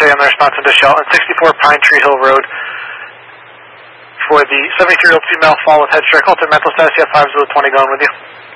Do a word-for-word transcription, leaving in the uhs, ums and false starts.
J on the response into Shelton, sixty-four Pine Tree Hill Road. For the seventy-three-year-old female, fall with head strike, altered mental status, you have five zero twenty going with you.